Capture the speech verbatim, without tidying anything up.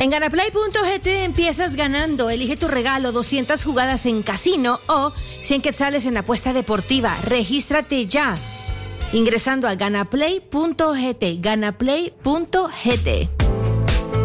En Ganaplay punto g t empiezas ganando. Elige tu regalo, doscientas jugadas en casino o cien quetzales en apuesta deportiva. Regístrate ya ingresando a Ganaplay punto g t. Ganaplay punto g t.